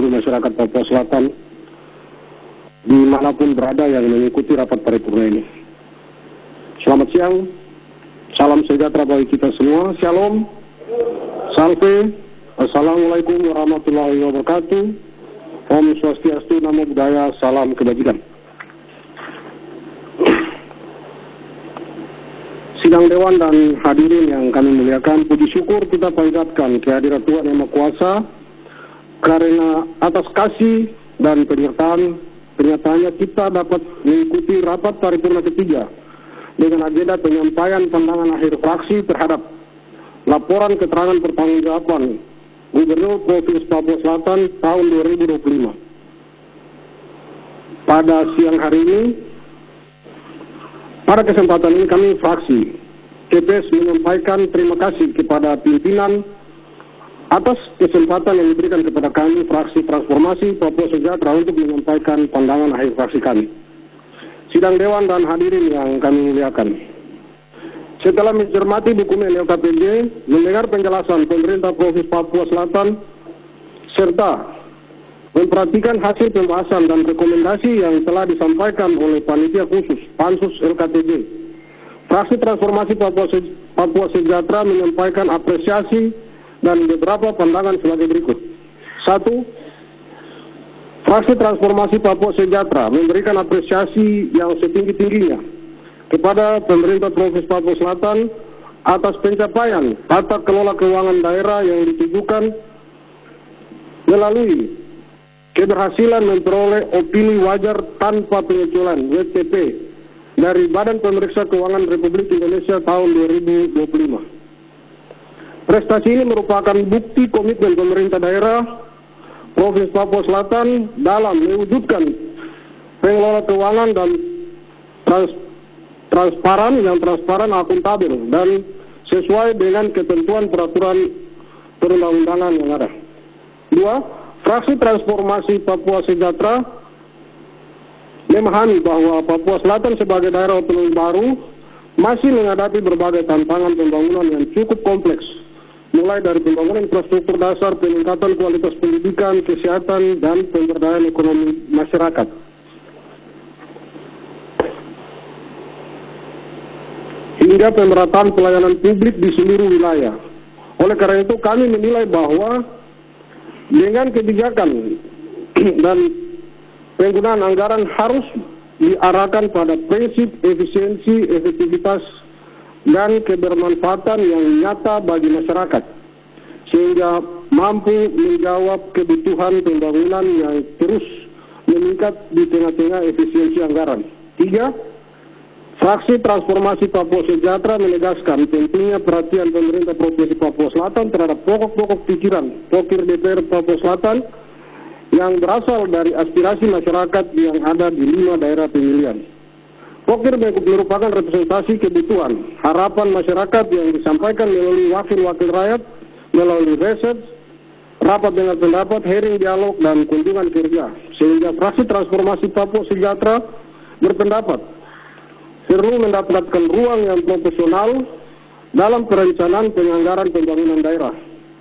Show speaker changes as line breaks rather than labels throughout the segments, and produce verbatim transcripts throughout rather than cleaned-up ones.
seluruh masyarakat Papua Selatan dimanapun berada yang mengikuti rapat paripurna ini. Selamat siang, salam sejahtera bagi kita semua. Shalom, salve, assalamualaikum warahmatullahi wabarakatuh. Om Swastiastu, Namo Buddhaya, salam kebajikan. Sidang Dewan dan hadirin yang kami muliakan, puji syukur kita panjatkan kehadiran Tuhan Yang Maha Kuasa karena atas kasih dan penyertaan Kenyataannya kita dapat mengikuti rapat paripurna ketiga dengan agenda penyampaian pandangan akhir fraksi terhadap laporan keterangan pertanggungjawaban Gubernur Provinsi Papua Selatan tahun dua ribu dua puluh lima. Pada siang hari ini, pada kesempatan ini kami fraksi K P S menyampaikan terima kasih kepada pimpinan atas kesempatan yang diberikan kepada kami fraksi Transformasi Papua Sejahtera untuk menyampaikan pandangan akhir fraksi kami. Sidang Dewan dan hadirin yang kami muliakan, setelah mencermati dokumen L K P J, mendengar penjelasan pemerintah Provinsi Papua Selatan, serta memperhatikan hasil pembahasan dan rekomendasi yang telah disampaikan oleh Panitia Khusus Pansus L K P J, fraksi Transformasi Papua, Se Papua Sejahtera menyampaikan apresiasi dan beberapa pandangan sebagai berikut. Satu, fraksi Transformasi Papua Sejahtera memberikan apresiasi yang setinggi-tingginya kepada pemerintah Provinsi Papua Selatan atas pencapaian tata kelola keuangan daerah yang ditujukan melalui keberhasilan memperoleh opini wajar tanpa pengecualian W T P dari Badan Pemeriksa Keuangan Republik Indonesia tahun dua ribu dua puluh lima. Prestasi ini merupakan bukti komitmen pemerintah daerah Provinsi Papua Selatan dalam mewujudkan pengelola keuangan dan trans transparan yang transparan, akuntabel, dan sesuai dengan ketentuan peraturan perundang-undangan yang ada. Dua, fraksi Transformasi Papua Sejahtera memahami bahwa Papua Selatan sebagai daerah otonomi baru masih menghadapi berbagai tantangan pembangunan yang cukup kompleks, mulai dari pembangunan infrastruktur dasar, peningkatan kualitas pendidikan, kesehatan, dan pemberdayaan ekonomi masyarakat. Hingga pemerataan pelayanan publik di seluruh wilayah. Oleh karena itu kami menilai bahwa dengan kebijakan dan penggunaan anggaran harus diarahkan pada prinsip efisiensi, efektivitas, dan kebermanfaatan yang nyata bagi masyarakat, sehingga mampu menjawab kebutuhan pembangunan yang terus meningkat di tengah-tengah efisiensi anggaran. Tiga, fraksi Transformasi Papua Sejahtera menegaskan pentingnya perhatian pemerintah Provinsi Papua Selatan terhadap pokok-pokok pikiran Pokir D P R Papua Selatan yang berasal dari aspirasi masyarakat yang ada di lima daerah pemilihan. Pokir merupakan representasi kebutuhan, harapan masyarakat yang disampaikan melalui wakil-wakil rakyat, melalui riset, rapat dengan pendapat, hearing dialog, dan kunjungan kerja. Sehingga fraksi Transformasi Papua Sejahtera berpendapat perlu mendapatkan ruang yang profesional dalam perencanaan penyelenggaraan pembangunan daerah.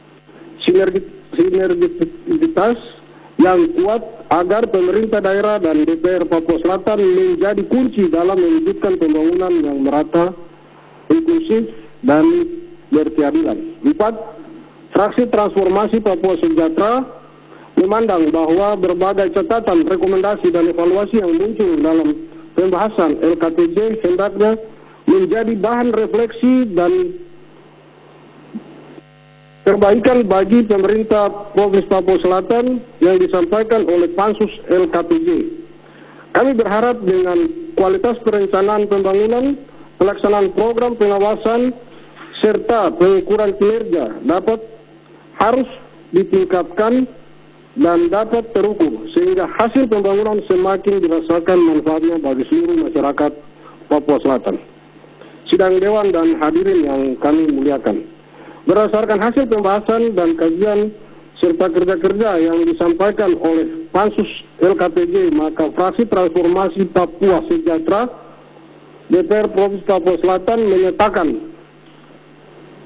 Sinergitas yang kuat agar pemerintah daerah dan D P R Papua Selatan menjadi kunci dalam mewujudkan pembangunan yang merata, inklusif, dan berkeadilan. Empat, fraksi Transformasi Papua Sejahtera memandang bahwa berbagai catatan, rekomendasi, dan evaluasi yang muncul dalam pembahasan L K P J hendaknya menjadi bahan refleksi dan perbaikan bagi pemerintah Provinsi Papua Selatan yang disampaikan oleh Pansus L K P J. Kami berharap dengan kualitas perencanaan pembangunan, pelaksanaan program pengawasan, serta pengukuran kinerja dapat harus ditingkatkan dan dapat terukur, sehingga hasil pembangunan semakin dirasakan manfaatnya bagi seluruh masyarakat Papua Selatan. Sidang Dewan dan hadirin yang kami muliakan, berdasarkan hasil pembahasan dan kajian serta kerja-kerja yang disampaikan oleh Pansus L K P J, maka fraksi Transformasi Papua Sejahtera D P R Provinsi Papua Selatan menyatakan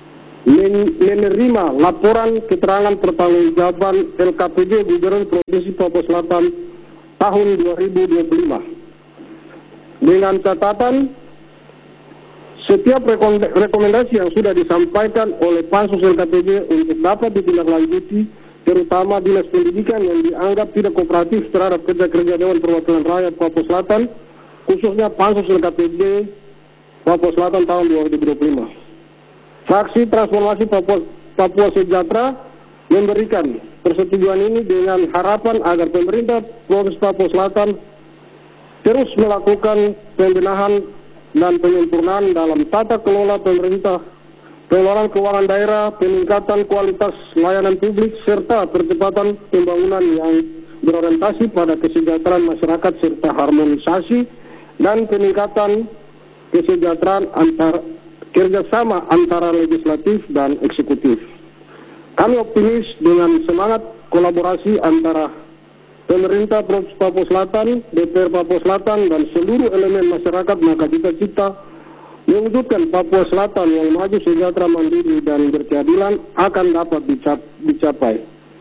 men menerima laporan keterangan pertanggungjawaban L K P J Gubernur Provinsi Papua Selatan tahun dua ribu dua puluh lima dengan catatan setiap rekomendasi yang sudah disampaikan oleh Pansus L K P J untuk dapat ditindaklanjuti, terutama Dinas Pendidikan yang dianggap tidak kooperatif terhadap kerja-kerja Dewan Perwakilan Rakyat Papua Selatan, khususnya Pansus L K P J Papua Selatan tahun dua ribu dua puluh lima. Fraksi Transformasi Papua, Papua Sejahtera memberikan persetujuan ini dengan harapan agar pemerintah Provinsi Papua Selatan terus melakukan pembenahan dan penyempurnaan dalam tata kelola pemerintah, pengelolaan keuangan daerah, peningkatan kualitas layanan publik, serta percepatan pembangunan yang berorientasi pada kesejahteraan masyarakat serta harmonisasi dan peningkatan kesejahteraan antar kerjasama antara legislatif dan eksekutif. Kami optimis dengan semangat kolaborasi antara pemerintah Provinsi Papua Selatan, D P R Papua Selatan, dan seluruh elemen masyarakat, maka cita-cita mewujudkan Papua Selatan yang maju, sejahtera, mandiri, dan berkeadilan akan dapat dicapai.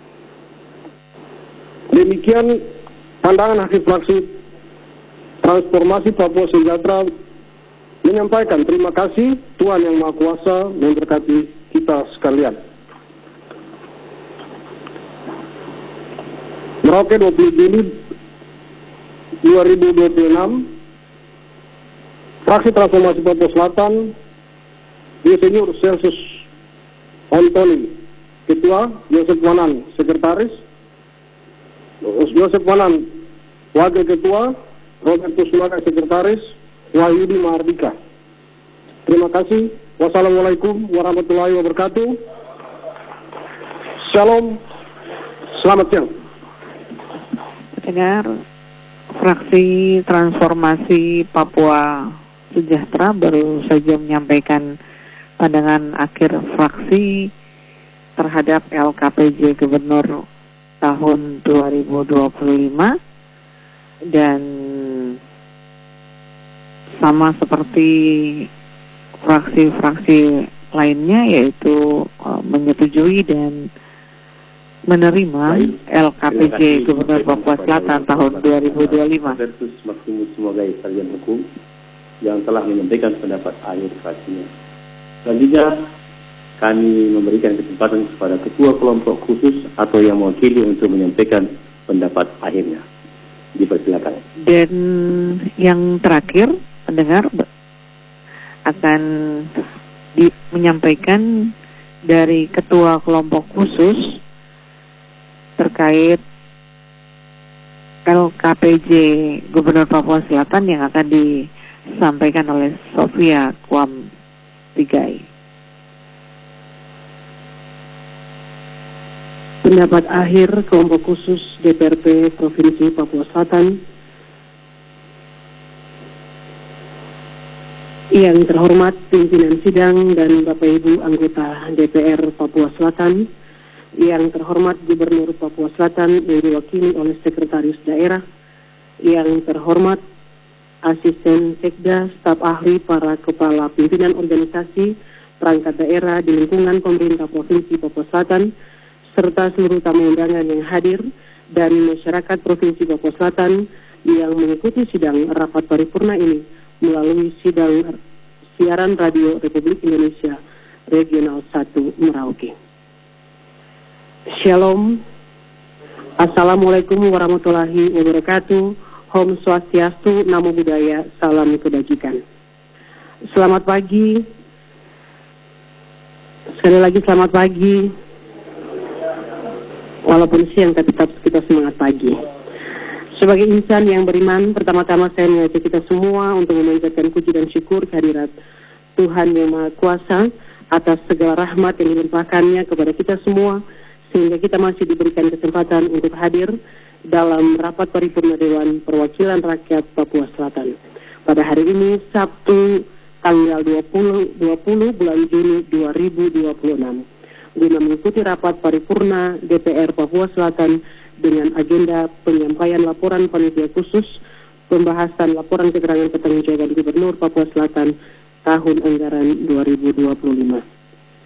Demikian pandangan hakim fraksi Transformasi Papua Sejahtera menyampaikan terima kasih. Tuhan Yang Maha Kuasa memberkati kita sekalian. Merauke dua puluh Juli dua ribu dua puluh enam, Fraksi Transformasi Papua Selatan, Insinyur Celsus Antoni, Ketua, Joseph Wanan, Sekretaris, Joseph Wanan, Wakil Ketua, Robertus Sulaga, Sekretaris, Wahyudi Mahardika. Terima kasih. Wassalamualaikum warahmatullahi wabarakatuh. Shalom. Selamat siang.
Dengar, Fraksi Transformasi Papua Sejahtera baru saja menyampaikan pandangan akhir fraksi terhadap L K P J Gubernur tahun dua ribu dua puluh lima, dan sama seperti fraksi-fraksi lainnya, yaitu uh, menyetujui dan menerima L K P J Gubernur Papua Selatan tahun dua ribu dua puluh lima.
Versus Maximus Semogai Sarjana Hukum yang telah menyampaikan pendapat akhir fraksinya. Selanjutnya kami memberikan kesempatan kepada Ketua Kelompok Khusus atau yang mewakili untuk menyampaikan pendapat akhirnya. Dipersilakan.
Dan yang terakhir, pendengar akan di, menyampaikan dari Ketua Kelompok Khusus terkait L K P J Gubernur Papua Selatan yang akan disampaikan oleh Sofia Kwam Tigai.
Pendapat akhir Kelompok Khusus D P R P Provinsi Papua Selatan. Yang terhormat pimpinan sidang dan Bapak Ibu anggota D P R Papua Selatan, yang terhormat Gubernur Papua Selatan yang diwakili oleh Sekretaris Daerah, yang terhormat Asisten Sekda, staf ahli, para kepala pimpinan organisasi perangkat daerah di lingkungan pemerintah Provinsi Papua Selatan, serta seluruh tamu undangan yang hadir dan masyarakat Provinsi Papua Selatan yang mengikuti sidang rapat paripurna ini melalui sidang siaran radio Republik Indonesia Regional satu Merauke. Shalom. Assalamualaikum warahmatullahi wabarakatuh. Om Swastiastu, Namo Buddhaya, salam kebajikan. Selamat pagi. Sekali lagi selamat pagi. Walaupun siang tapi tetap kita semangat pagi. Sebagai insan yang beriman, pertama-tama saya mengajak kita semua untuk memanjatkan puji dan syukur kehadirat Tuhan Yang Maha Kuasa atas segala rahmat yang dilimpahkannya kepada kita semua, sehingga kita masih diberikan kesempatan untuk hadir dalam rapat paripurna Dewan Perwakilan Rakyat Papua Selatan pada hari ini, Sabtu tanggal dua puluh bulan Juni dua ribu dua puluh enam, guna mengikuti rapat paripurna D P R Papua Selatan dengan agenda penyampaian laporan panitia khusus pembahasan laporan keterangan pertanggungjawaban Gubernur Papua Selatan tahun anggaran dua ribu dua puluh lima.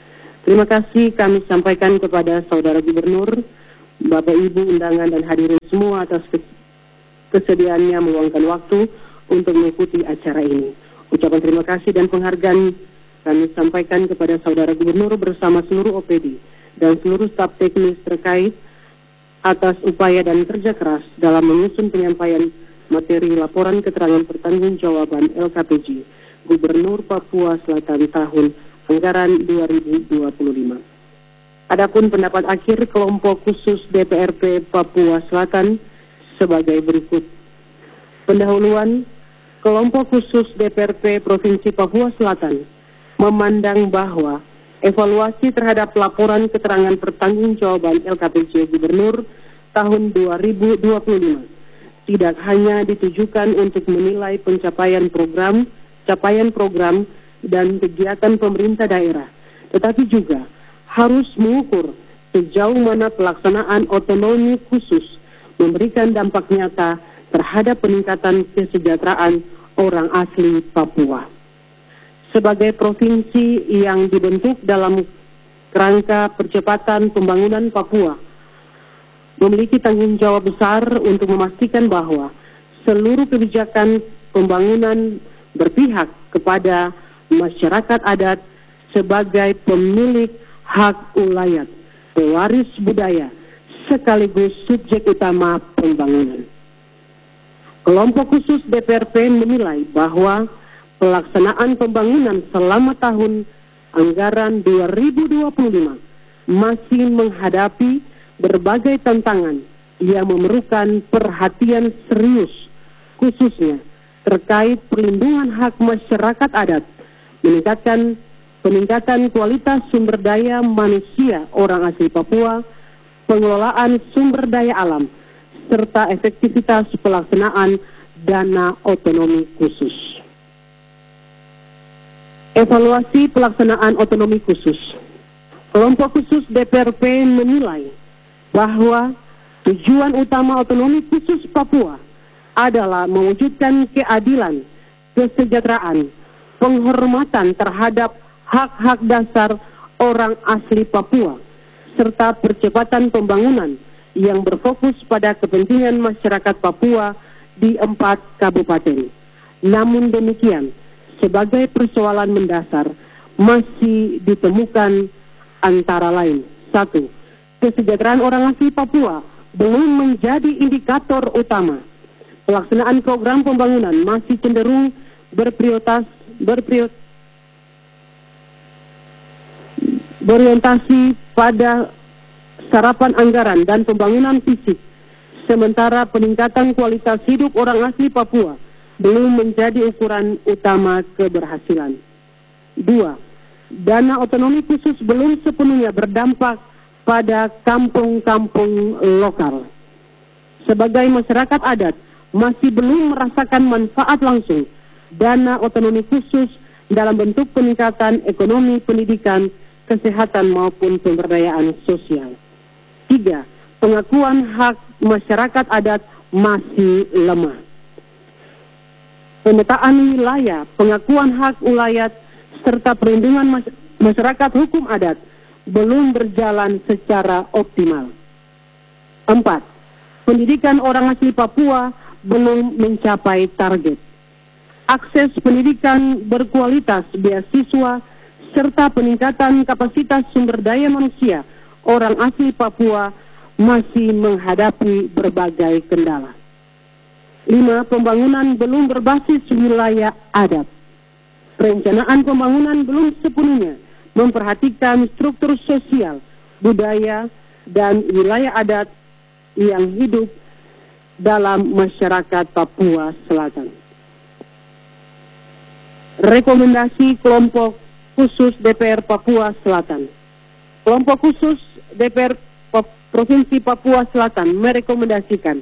Terima kasih kami sampaikan kepada Saudara Gubernur, Bapak Ibu undangan dan hadirin semua atas kesediaannya meluangkan waktu untuk mengikuti acara ini. Ucapan terima kasih dan penghargaan kami sampaikan kepada Saudara Gubernur bersama seluruh O P D dan seluruh staf teknis terkait atas upaya dan kerja keras dalam menyusun penyampaian materi laporan keterangan pertanggungjawaban L K P J Gubernur Papua Selatan tahun anggaran dua ribu dua puluh lima. Adapun pendapat akhir kelompok khusus D P R P Papua Selatan sebagai berikut. Pendahuluan, kelompok khusus D P R P Provinsi Papua Selatan memandang bahwa evaluasi terhadap laporan keterangan pertanggungjawaban L K P J Gubernur tahun dua ribu dua puluh lima tidak hanya ditujukan untuk menilai pencapaian program, capaian program dan kegiatan pemerintah daerah, tetapi juga harus mengukur sejauh mana pelaksanaan otonomi khusus memberikan dampak nyata terhadap peningkatan kesejahteraan orang asli Papua. Sebagai provinsi yang dibentuk dalam kerangka percepatan pembangunan Papua, memiliki tanggung jawab besar untuk memastikan bahwa seluruh kebijakan pembangunan berpihak kepada masyarakat adat sebagai pemilik hak ulayat, pewaris budaya, sekaligus subjek utama pembangunan. Kelompok khusus D P R P menilai bahwa pelaksanaan pembangunan selama tahun anggaran dua ribu dua puluh lima masih menghadapi berbagai tantangan yang memerlukan perhatian serius, khususnya terkait perlindungan hak masyarakat adat, meningkatkan peningkatan kualitas sumber daya manusia orang asli Papua, pengelolaan sumber daya alam, serta efektivitas pelaksanaan dana otonomi khusus. Evaluasi pelaksanaan otonomi khusus. Kelompok khusus D P R P menilai bahwa tujuan utama otonomi khusus Papua adalah mewujudkan keadilan, kesejahteraan, penghormatan terhadap hak-hak dasar orang asli Papua, serta percepatan pembangunan yang berfokus pada kepentingan masyarakat Papua di empat kabupaten. Namun demikian, sebagai persoalan mendasar masih ditemukan antara lain. Satu, kesejahteraan orang asli Papua belum menjadi indikator utama. Pelaksanaan program pembangunan masih cenderung berprioritas berprioritas berorientasi pada sarapan anggaran dan pembangunan fisik, sementara peningkatan kualitas hidup orang asli Papua belum menjadi ukuran utama keberhasilan. Dua, dana otonomi khusus belum sepenuhnya berdampak pada kampung-kampung lokal. Sebagai masyarakat adat, masih belum merasakan manfaat langsung dana otonomi khusus dalam bentuk peningkatan ekonomi, pendidikan, kesehatan maupun pemberdayaan sosial. Tiga, pengakuan hak masyarakat adat masih lemah. Pemetaan wilayah, pengakuan hak ulayat, serta perlindungan mas masyarakat hukum adat belum berjalan secara optimal. Empat, pendidikan orang asli Papua belum mencapai target. Akses pendidikan berkualitas, beasiswa, serta peningkatan kapasitas sumber daya manusia orang asli Papua masih menghadapi berbagai kendala. Lima, pembangunan belum berbasis wilayah adat. Perencanaan pembangunan belum sepenuhnya memperhatikan struktur sosial, budaya, dan wilayah adat yang hidup dalam masyarakat Papua Selatan. Rekomendasi kelompok khusus D P R Papua Selatan. Kelompok khusus D P R Provinsi Papua Selatan merekomendasikan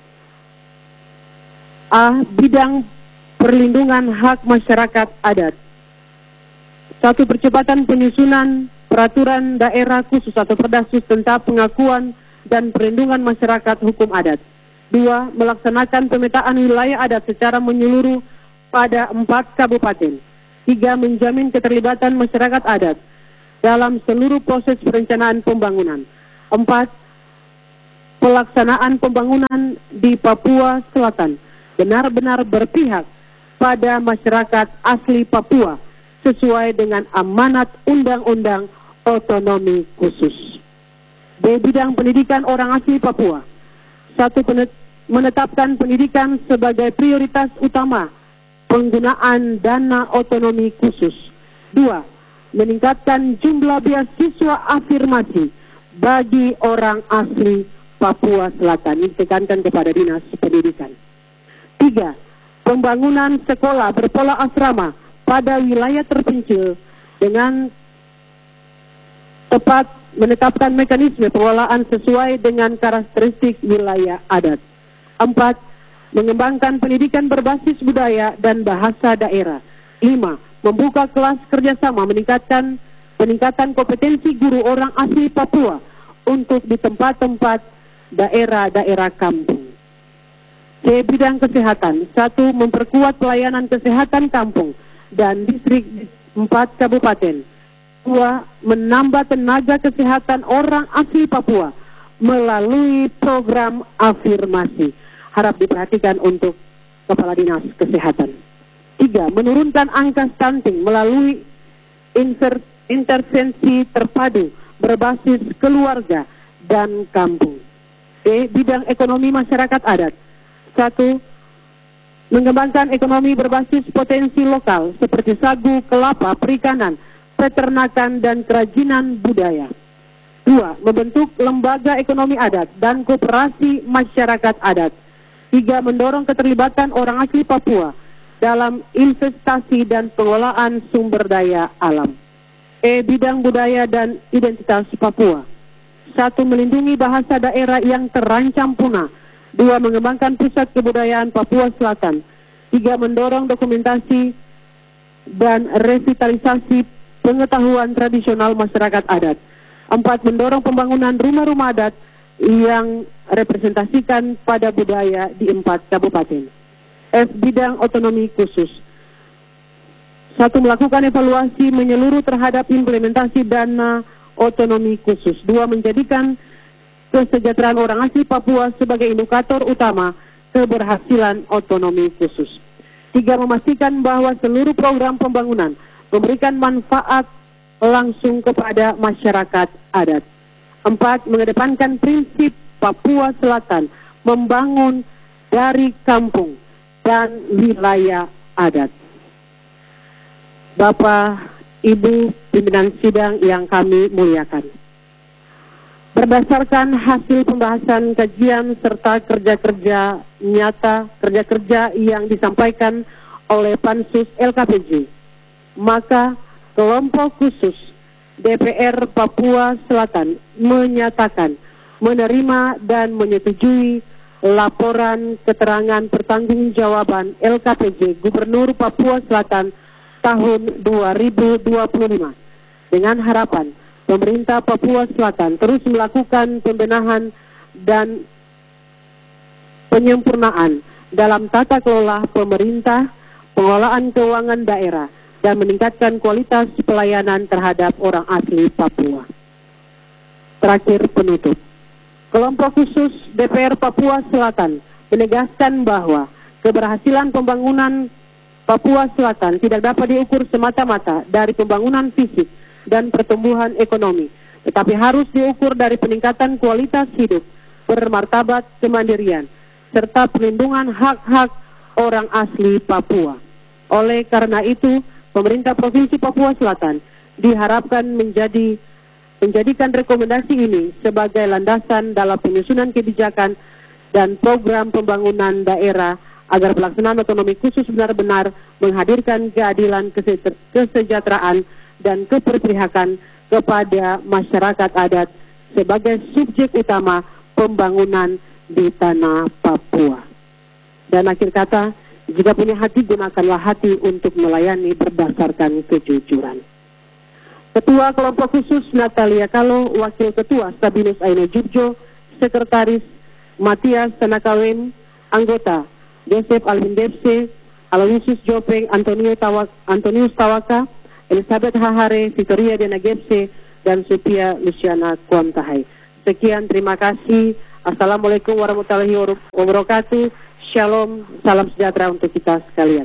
A. Bidang perlindungan hak masyarakat adat. Satu, percepatan penyusunan peraturan daerah khusus atau Perdasus tentang pengakuan dan perlindungan masyarakat hukum adat. Dua, melaksanakan pemetaan wilayah adat secara menyeluruh pada empat kabupaten. Tiga, menjamin keterlibatan masyarakat adat dalam seluruh proses perencanaan pembangunan. Empat, pelaksanaan pembangunan di Papua Selatan benar-benar berpihak pada masyarakat asli Papua sesuai dengan amanat Undang-Undang Otonomi Khusus. Di bidang pendidikan orang asli Papua, satu, menetapkan pendidikan sebagai prioritas utama penggunaan dana otonomi khusus. Dua, meningkatkan jumlah beasiswa afirmasi bagi orang asli Papua Selatan. Ini ditekankan kepada Dinas Pendidikan. Tiga, pembangunan sekolah berpola asrama pada wilayah terpencil dengan tepat menetapkan mekanisme pengelolaan sesuai dengan karakteristik wilayah adat. Empat, mengembangkan pendidikan berbasis budaya dan bahasa daerah. Lima, membuka kelas kerjasama meningkatkan peningkatan kompetensi guru orang asli Papua untuk di tempat-tempat daerah-daerah kampung. Di bidang kesehatan, satu, memperkuat pelayanan kesehatan kampung dan distrik empat kabupaten. Dua, menambah tenaga kesehatan orang asli Papua melalui program afirmasi. Harap diperhatikan untuk Kepala Dinas Kesehatan. Tiga, menurunkan angka stunting melalui inter intervensi terpadu berbasis keluarga dan kampung. D, bidang ekonomi masyarakat adat. Satu, mengembangkan ekonomi berbasis potensi lokal seperti sagu, kelapa, perikanan, peternakan, dan kerajinan budaya. Dua, membentuk lembaga ekonomi adat dan koperasi masyarakat adat. Tiga, mendorong keterlibatan orang asli Papua dalam investasi dan pengelolaan sumber daya alam. E, bidang budaya dan identitas Papua. Satu, melindungi bahasa daerah yang terancam punah. Dua, mengembangkan pusat kebudayaan Papua Selatan. Tiga, mendorong dokumentasi dan revitalisasi pengetahuan tradisional masyarakat adat. Empat, mendorong pembangunan rumah-rumah adat yang representasikan pada budaya di empat kabupaten. F, bidang otonomi khusus. Satu, melakukan evaluasi menyeluruh terhadap implementasi dana otonomi khusus. Dua, menjadikan kesejahteraan orang asli Papua sebagai indikator utama keberhasilan otonomi khusus. Tiga, memastikan bahwa seluruh program pembangunan memberikan manfaat langsung kepada masyarakat adat. Empat, mengedepankan prinsip Papua Selatan membangun dari kampung dan wilayah adat. Bapak, Ibu pimpinan sidang yang kami muliakan, berdasarkan hasil pembahasan kajian serta kerja-kerja nyata, kerja-kerja yang disampaikan oleh Pansus L K P J, maka kelompok khusus D P R Papua Selatan menyatakan menerima dan menyetujui laporan keterangan pertanggungjawaban L K P J Gubernur Papua Selatan tahun dua ribu dua puluh lima dengan harapan pemerintah Papua Selatan terus melakukan pembenahan dan penyempurnaan dalam tata kelola pemerintah, pengelolaan keuangan daerah, dan meningkatkan kualitas pelayanan terhadap orang asli Papua. Terakhir, penutup. Kelompok khusus D P R Papua Selatan menegaskan bahwa keberhasilan pembangunan Papua Selatan tidak dapat diukur semata-mata dari pembangunan fisik dan pertumbuhan ekonomi, tetapi harus diukur dari peningkatan kualitas hidup, bermartabat kemandirian, serta perlindungan hak-hak orang asli Papua. Oleh karena itu, pemerintah Provinsi Papua Selatan diharapkan menjadi menjadikan rekomendasi ini sebagai landasan dalam penyusunan kebijakan dan program pembangunan daerah agar pelaksanaan otonomi khusus benar-benar menghadirkan keadilan, kesejahteraan, dan keberpihakan kepada masyarakat adat sebagai subjek utama pembangunan di tanah Papua. Dan akhir kata, jika punya hati, gunakanlah hati untuk melayani berdasarkan kejujuran. Ketua Kelompok Khusus Natalia Kalo, Wakil Ketua Sabinus Aino Jubjo, Sekretaris Matias Tanakawem, Anggota Joseph Alvin Depse, Aloysius Jopeng, Antonio Tawak, Antonius Tawaka, Elizabeth Hahare, Victoria Diana Gepse, dan Sophia Luciana Kuantahai. Sekian, terima kasih. Assalamualaikum warahmatullahi wabarakatuh. Shalom, salam sejahtera untuk kita sekalian.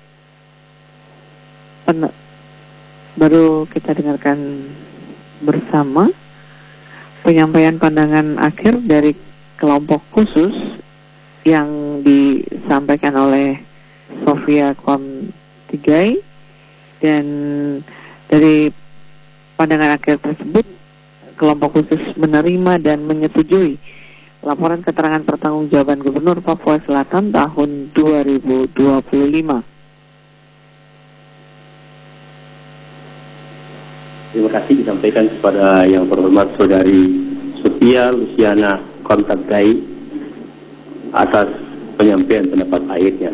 Baru kita dengarkan bersama penyampaian pandangan akhir dari kelompok khusus yang disampaikan oleh Sophia Kuantahai, dan dari pandangan akhir tersebut kelompok khusus menerima dan menyetujui laporan keterangan pertanggungjawaban Gubernur Papua Selatan tahun dua ribu dua puluh lima.
Terima kasih disampaikan kepada yang terhormat Saudari Sophia Luciana Kuantahai atas penyampaian pendapat akhirnya.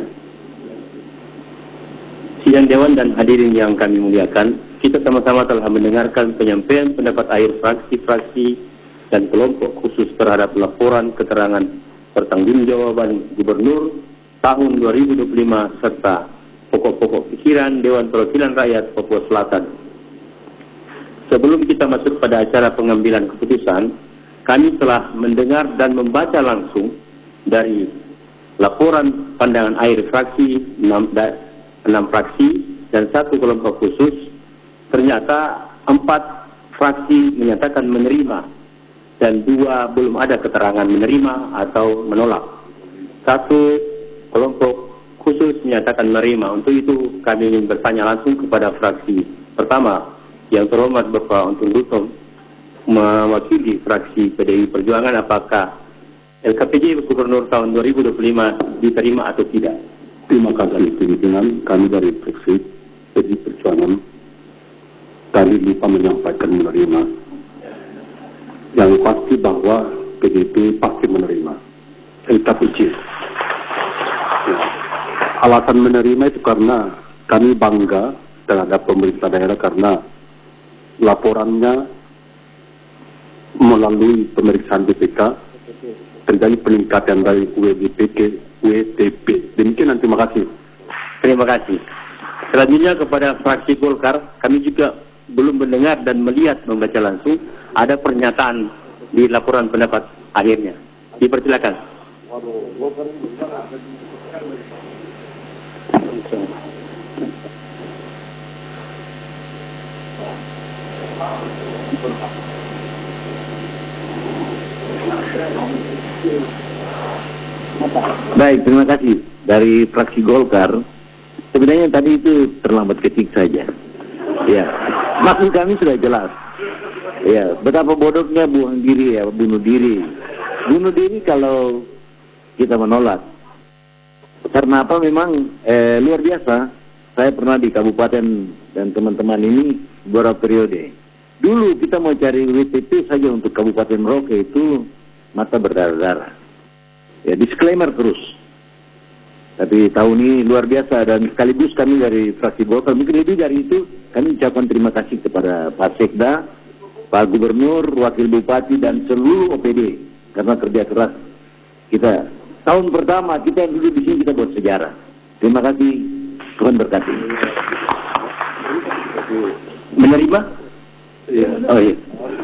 Sidang Dewan dan hadirin yang kami muliakan, kita sama-sama telah mendengarkan penyampaian pendapat akhir fraksi-fraksi dan kelompok khusus terhadap laporan keterangan pertanggungjawaban Gubernur tahun dua ribu dua puluh lima serta pokok-pokok pikiran Dewan Perwakilan Rakyat Papua Selatan. Sebelum kita masuk pada acara pengambilan keputusan, kami telah mendengar dan membaca langsung dari laporan pandangan akhir fraksi enam, enam fraksi dan satu kelompok khusus. Ternyata empat fraksi menyatakan menerima dan dua belum ada keterangan menerima atau menolak. Satu kelompok khusus menyatakan menerima. Untuk itu kami ingin bertanya langsung kepada fraksi pertama, yang terhormat Bapak Untung Dutom, mewakili fraksi P D I Perjuangan, apakah L K P J Gubernur tahun dua ribu dua puluh lima diterima atau tidak?
Terima kasih pimpinan. Kami dari fraksi P D I Perjuangan tadi lupa menyampaikan menerima. Yang pasti bahwa P D I P pasti menerima L K P J. Ya. Alasan menerima itu karena kami bangga terhadap pemerintah daerah karena laporannya melalui pemeriksaan B P K terjadi peningkatan dari W D P ke W T P. Demikian, terima kasih.
Terima kasih. Selanjutnya kepada fraksi Golkar, kami juga belum mendengar dan melihat membaca langsung ada pernyataan di laporan pendapat akhirnya. Dipersilakan.
Baik, terima kasih. Dari fraksi Golkar, sebenarnya tadi itu terlambat ketik saja. Ya, maksud kami sudah jelas. Ya, betapa bodohnya buang diri, ya, bunuh diri. Bunuh diri kalau kita menolak. Karena apa? Memang eh, luar biasa. Saya pernah di kabupaten dan teman-teman ini beberapa periode. Dulu kita mau cari W T P saja untuk Kabupaten Merauke itu mata berdarah-darah. Ya, disclaimer terus. Tapi tahun ini luar biasa, dan sekaligus kami dari fraksi Golkar, mungkin lebih dari itu, kami ucapkan terima kasih kepada Pak Sekda, Pak Gubernur, Wakil Bupati, dan seluruh O P D karena kerja keras kita. Tahun pertama kita yang duduk di sini kita buat sejarah. Terima kasih, Tuhan berkati.
Menerima?
Ya. Oh iya.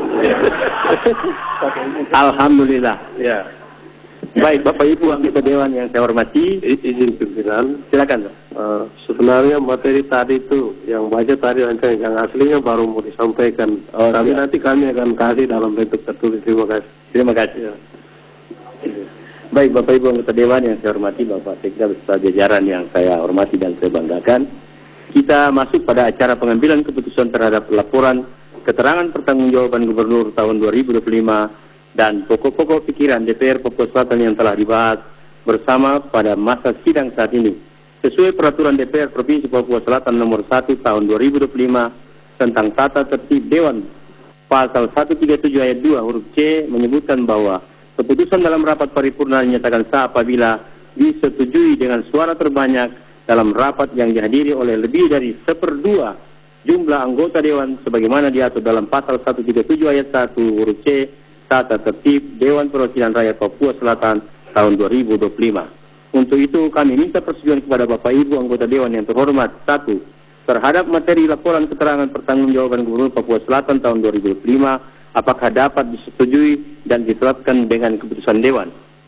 Alhamdulillah. Ya. Baik, Bapak Ibu anggota Dewan yang saya hormati,
Izin pimpinan,
silakan.
uh, sebenarnya materi tadi itu yang baca tadi nanti yang aslinya baru mau disampaikan.
Oh,
Tapi
ya.
nanti kami akan kasih dalam bentuk tertulis. Terima kasih.
Terima kasih.
Ya.
Baik, Bapak Ibu anggota Dewan yang saya hormati, Bapak Sekda beserta jajaran yang saya hormati dan saya banggakan, kita masuk pada acara pengambilan keputusan terhadap laporan keterangan pertanggungjawaban Gubernur tahun dua ribu dua puluh lima dan pokok-pokok pikiran D P R Papua Selatan yang telah dibahas bersama pada masa sidang saat ini. Sesuai peraturan D P R Provinsi Papua Selatan nomor satu tahun dua ribu dua puluh lima tentang tata tertib Dewan, pasal seratus tiga puluh tujuh ayat dua huruf C menyebutkan bahwa keputusan dalam rapat paripurna dinyatakan sah apabila disetujui dengan suara terbanyak dalam rapat yang dihadiri oleh lebih dari seperdua jumlah anggota Dewan sebagaimana diatur dalam pasal seratus tiga puluh tujuh ayat satu huruf C Tata Tertib Dewan Perwakilan Rakyat Papua Selatan tahun dua ribu dua puluh lima. Untuk itu kami minta persetujuan kepada Bapak Ibu anggota Dewan yang terhormat. Satu, terhadap materi laporan keterangan pertanggungjawaban Gubernur Papua Selatan tahun dua ribu dua puluh lima, apakah dapat disetujui dan diterapkan dengan keputusan Dewan?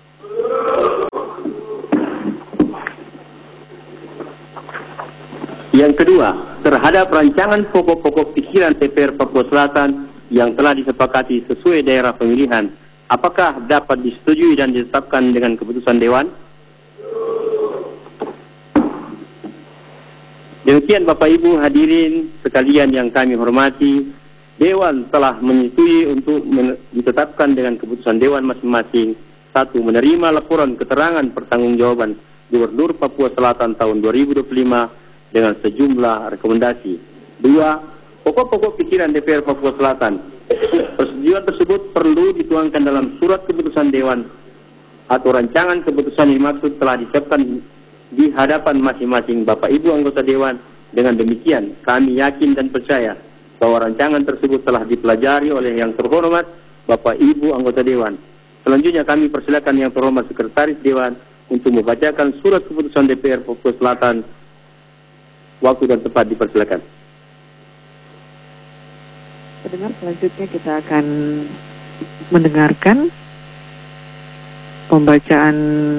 Yang kedua, terhadap rancangan pokok-pokok pikiran D P R Papua Selatan yang telah disepakati sesuai daerah pemilihan, apakah dapat disetujui dan ditetapkan dengan keputusan Dewan? Demikian Bapak Ibu hadirin sekalian yang kami hormati, Dewan telah menyetujui untuk ditetapkan dengan keputusan Dewan masing-masing. Satu, menerima laporan keterangan pertanggungjawaban Gubernur Papua Selatan tahun dua ribu dua puluh lima dengan sejumlah rekomendasi. Dua, pokok-pokok pikiran D P R Papua Selatan. Persetujuan tersebut perlu dituangkan dalam surat keputusan Dewan atau rancangan keputusan yang dimaksud telah disiapkan di hadapan masing-masing Bapak Ibu anggota Dewan. Dengan demikian, kami yakin dan percaya bahwa rancangan tersebut telah dipelajari oleh yang terhormat Bapak Ibu anggota Dewan. Selanjutnya kami persilakan yang terhormat Sekretaris Dewan untuk membacakan surat keputusan D P R Papua Selatan. Waktu dan tempat dipersilakan.
Pendengar, selanjutnya kita akan mendengarkan pembacaan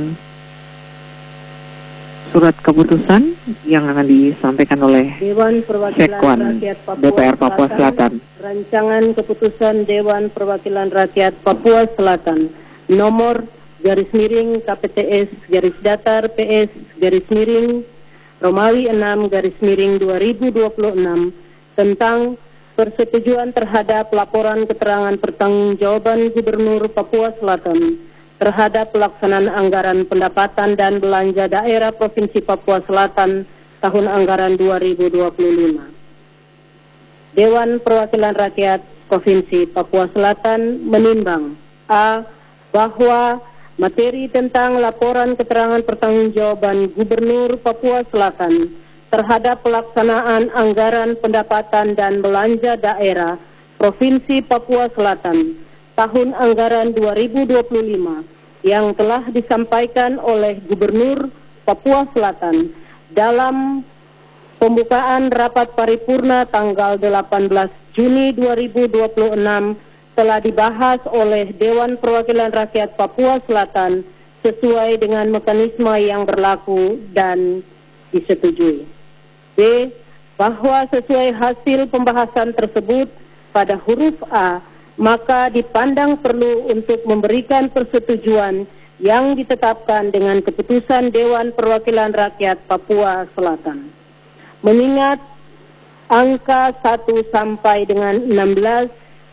surat keputusan yang akan disampaikan oleh
Dewan Perwakilan
Sekwan
Rakyat Papua
D P R Papua Selatan.
Rancangan keputusan Dewan Perwakilan Rakyat Papua Selatan nomor garis miring K P T S garis datar P S garis miring Romawi enam garis miring dua ribu dua puluh enam tentang persetujuan terhadap laporan keterangan pertanggungjawaban Gubernur Papua Selatan terhadap pelaksanaan anggaran pendapatan dan belanja daerah Provinsi Papua Selatan tahun anggaran dua ribu dua puluh lima. Dewan Perwakilan Rakyat Provinsi Papua Selatan menimbang A. Bahwa materi tentang laporan keterangan pertanggungjawaban Gubernur Papua Selatan terhadap pelaksanaan anggaran pendapatan dan belanja daerah Provinsi Papua Selatan tahun anggaran dua ribu dua puluh lima yang telah disampaikan oleh Gubernur Papua Selatan dalam pembukaan rapat paripurna tanggal delapan belas Juni dua ribu dua puluh enam telah dibahas oleh Dewan Perwakilan Rakyat Papua Selatan sesuai dengan mekanisme yang berlaku dan disetujui. B. Bahwa sesuai hasil pembahasan tersebut pada huruf A, maka dipandang perlu untuk memberikan persetujuan yang ditetapkan dengan keputusan Dewan Perwakilan Rakyat Papua Selatan. Mengingat angka satu sampai dengan enam belas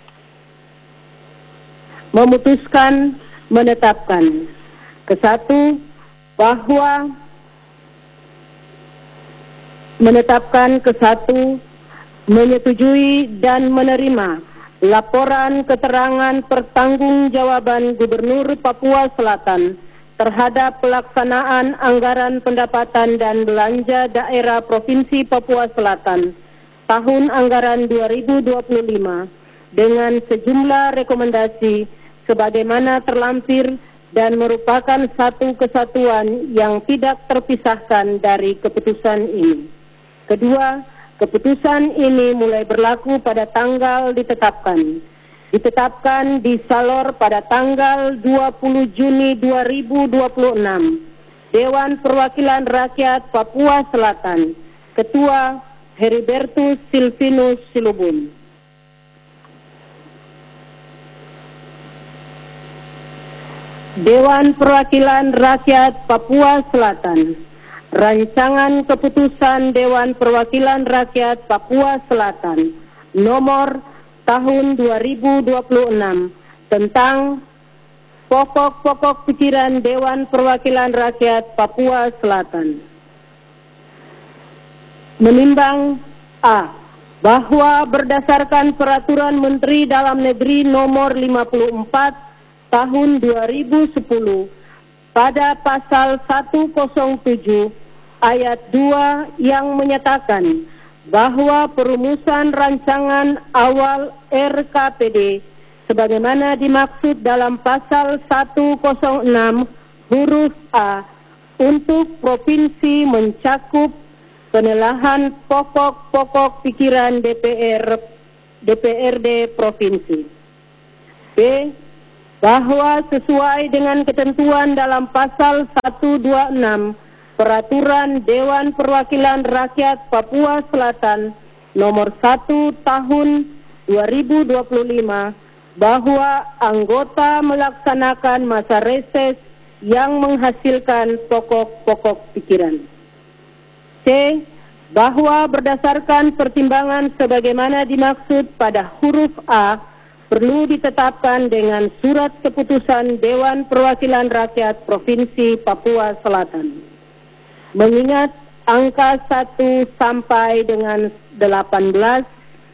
memutuskan menetapkan kesatu bahwa menetapkan kesatu menyetujui dan menerima laporan keterangan pertanggungjawaban Gubernur Papua Selatan terhadap pelaksanaan anggaran pendapatan dan belanja daerah Provinsi Papua Selatan tahun anggaran dua ribu dua puluh lima dengan sejumlah rekomendasi sebagaimana terlampir dan merupakan satu kesatuan yang tidak terpisahkan dari keputusan ini. Kedua, keputusan ini mulai berlaku pada tanggal ditetapkan. Ditetapkan di Salor pada tanggal dua puluh Juni dua ribu dua puluh enam. Dewan Perwakilan Rakyat Papua Selatan, Ketua Heribertus Silvinus Silubun. Dewan Perwakilan Rakyat Papua Selatan, Rancangan Keputusan Dewan Perwakilan Rakyat Papua Selatan nomor tahun dua ribu dua puluh enam tentang pokok-pokok pikiran Dewan Perwakilan Rakyat Papua Selatan. Menimbang A. Bahwa berdasarkan Peraturan Menteri Dalam Negeri nomor lima puluh empat tahun dua ribu sepuluh pada pasal seratus tujuh ayat dua yang menyatakan bahwa perumusan rancangan awal R K P D sebagaimana dimaksud dalam pasal seratus enam huruf A untuk provinsi mencakup penelahan pokok-pokok pikiran D P R D P R D Provinsi. B. Bahwa sesuai dengan ketentuan dalam pasal seratus dua puluh enam Peraturan Dewan Perwakilan Rakyat Papua Selatan nomor satu tahun dua ribu dua puluh lima bahwa anggota melaksanakan masa reses yang menghasilkan pokok-pokok pikiran. C. Bahwa berdasarkan pertimbangan sebagaimana dimaksud pada huruf A, perlu ditetapkan dengan surat keputusan Dewan Perwakilan Rakyat Provinsi Papua Selatan. Mengingat angka satu sampai dengan delapan belas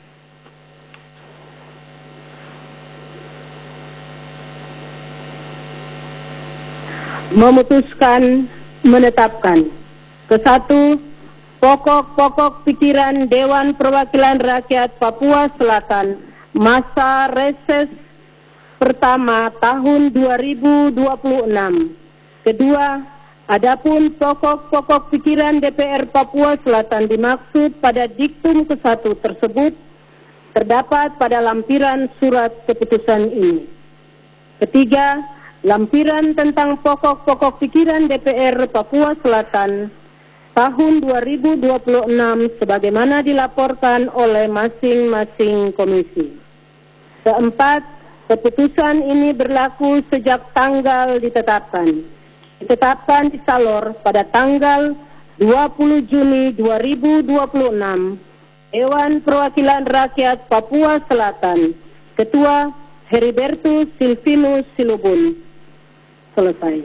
memutuskan menetapkan kesatu pokok-pokok pikiran Dewan Perwakilan Rakyat Papua Selatan masa reses pertama tahun dua ribu dua puluh enam. Kedua, adapun pokok-pokok pikiran D P R Papua Selatan dimaksud pada diktum kesatu tersebut terdapat pada lampiran surat keputusan ini. Ketiga, lampiran tentang pokok-pokok pikiran D P R Papua Selatan tahun dua ribu dua puluh enam sebagaimana dilaporkan oleh masing-masing komisi. Keempat, keputusan ini berlaku sejak tanggal ditetapkan. Ditetapkan di Salor pada tanggal dua puluh Juni dua ribu dua puluh enam. Dewan Perwakilan Rakyat Papua Selatan. Ketua Heribertus Silvinus Silubun. Selesai.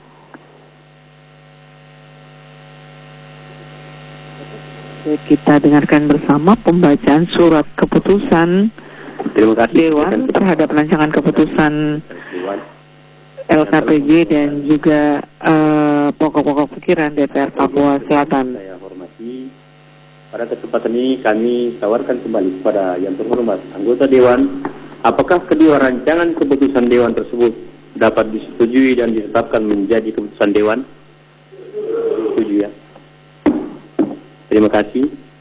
Kita dengarkan bersama pembacaan surat keputusan
Terima kasih
Dewan terhadap rancangan keputusan L K P J dan juga uh, pokok-pokok pikiran D P R Papua Selatan.
Saya hormati, pada kesempatan ini kami tawarkan kembali kepada yang terhormat anggota Dewan, apakah kedua rancangan keputusan Dewan tersebut dapat disetujui dan ditetapkan menjadi keputusan Dewan? Setuju ya. Terima kasih.